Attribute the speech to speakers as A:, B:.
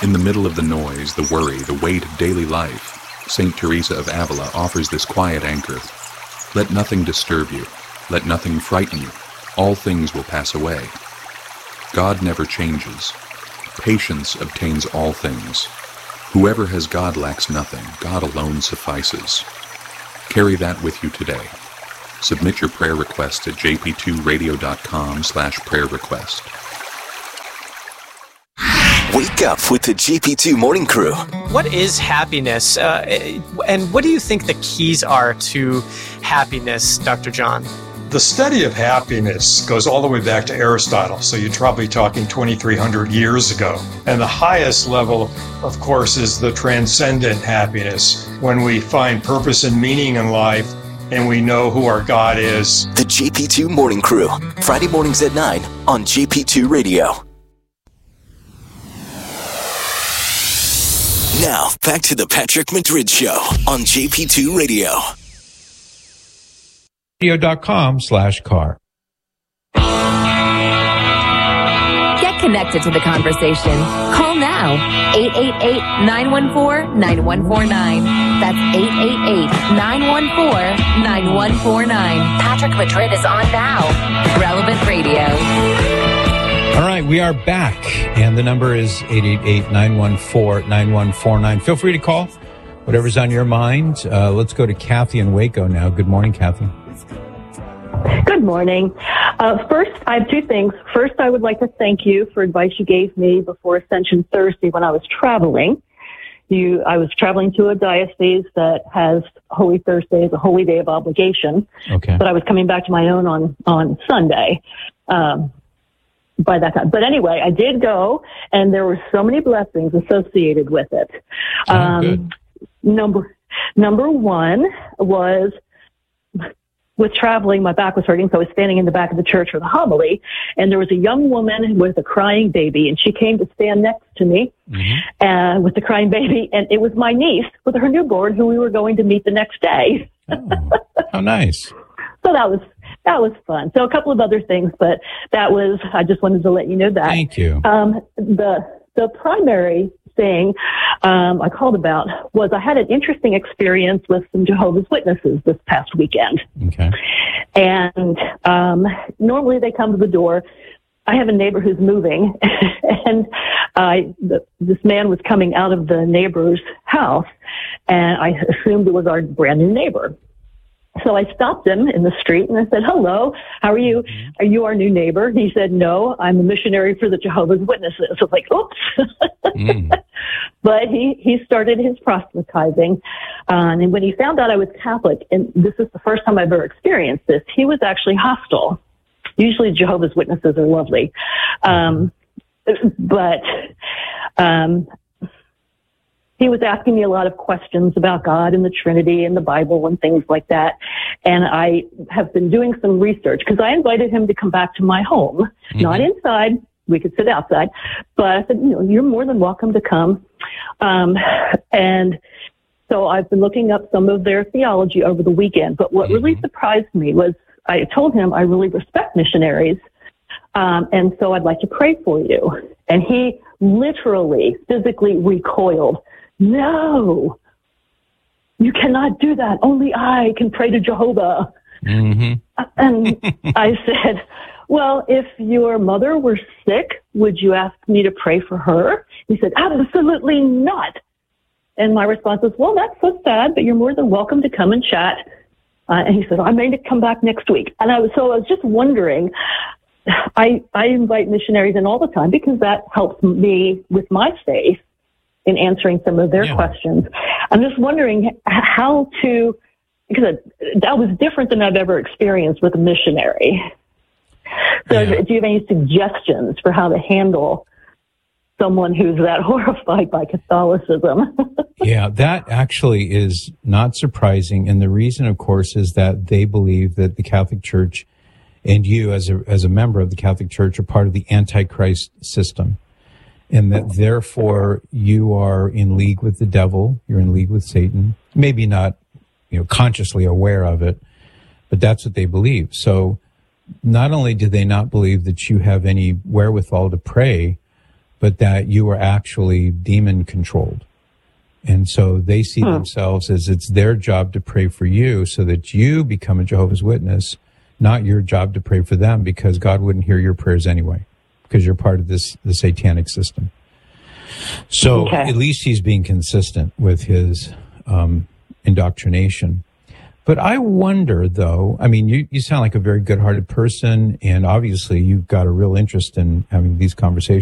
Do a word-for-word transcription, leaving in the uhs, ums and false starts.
A: In the middle of the noise, the worry, the weight of daily life, Saint Teresa of Avila offers this quiet anchor. Let nothing disturb you. Let nothing frighten you. All things will pass away. God never changes. Patience obtains all things. Whoever has God lacks nothing. God alone suffices. Carry that with you today. Submit your prayer request at j p two radio dot com slash prayer request.
B: Wake up with the J P two Morning Crew.
C: What is happiness? Uh, and what do you think the keys are to happiness, Doctor John?
D: The study of happiness goes all the way back to Aristotle, so you're probably talking twenty-three hundred years ago. And the highest level, of course, is the transcendent happiness, when we find purpose and meaning in life and we know who our God is.
B: The J P two Morning Crew, Friday mornings at nine on J P two Radio. Now, back to the Patrick Madrid Show on J P two Radio.
E: radio.com slash car.
F: Get connected to the conversation. Call now. eight eight eight, nine one four, nine one four nine. That's eight eight eight, nine one four, nine one four nine. Patrick Madrid is on now. Relevant Radio.
E: All right, we are back, and the number is eight eight eight, nine one four, nine one four nine. Feel free to call whatever's on your mind. Uh, let's go to Kathy in Waco now. Good morning, Kathy.
G: Good morning. Uh, first, I have two things. First, I would like to thank you for advice you gave me before Ascension Thursday when I was traveling. You, I was traveling to a diocese that has Holy Thursday as a holy day of obligation.
E: Okay.
G: But I was coming back to my own on, on Sunday. Um, by that time. But anyway, I did go, and there were so many blessings associated with it.
E: Oh,
G: um,
E: good.
G: Number, number one was, with traveling, my back was hurting, so I was standing in the back of the church for the homily, and there was a young woman with a crying baby, and she came to stand next to me mm-hmm. uh, with the crying baby, and it was my niece with her newborn who we were going to meet the next day.
E: Oh, how nice.
G: So that was that was fun. So a couple of other things, but that was, I just wanted to let you know that.
E: Thank you.
G: Um, the the primary thing um, I called about was I had an interesting experience with some Jehovah's Witnesses this past weekend.
E: Okay.
G: And um, normally they come to the door. I have a neighbor who's moving, and I, the, this man was coming out of the neighbor's house, and I assumed it was our brand new neighbor. So I stopped him in the street and I said, hello, how are you? Are you our new neighbor? He said, no, I'm a missionary for the Jehovah's Witnesses. So I was like, oops. mm. But he, he started his proselytizing. Um, and when he found out I was Catholic, and this is the first time I've ever experienced this, he was actually hostile. Usually Jehovah's Witnesses are lovely. Um, but, um, he was asking me a lot of questions about God and the Trinity and the Bible and things like that. And I have been doing some research because I invited him to come back to my home, mm-hmm. not inside. We could sit outside, but I said, you know, you're more than welcome to come. Um, and so I've been looking up some of their theology over the weekend. But what mm-hmm. really surprised me was I told him I really respect missionaries. Um, and so I'd like to pray for you. And he literally physically recoiled. No, you cannot do that. Only I can pray to Jehovah.
E: Mm-hmm.
G: And I said, well, if your mother were sick, would you ask me to pray for her? He said, absolutely not. And my response was, well, that's so sad, but you're more than welcome to come and chat. Uh, and he said, I may come back next week. And I was, so I was just wondering, I, I invite missionaries in all the time because that helps me with my faith in answering some of their yeah. questions. I'm just wondering how to, because that was different than I've ever experienced with a missionary. So yeah. do you have any suggestions for how to handle someone who's that horrified by Catholicism?
E: Yeah, that actually is not surprising. And the reason, of course, is that they believe that the Catholic Church and you as a, as a member of the Catholic Church are part of the Antichrist system. And that therefore you are in league with the devil, you're in league with Satan, maybe not, you know, consciously aware of it, but that's what they believe. So not only do they not believe that you have any wherewithal to pray, but that you are actually demon controlled. And so they see
G: Hmm.
E: themselves as it's their job to pray for you so that you become a Jehovah's Witness, not your job to pray for them, because God wouldn't hear your prayers anyway, because you're part of this, the satanic system. So
G: Okay.
E: at least he's being consistent with his um, indoctrination. But I wonder, though, I mean, you, you sound like a very good-hearted person, and obviously you've got a real interest in having these conversations.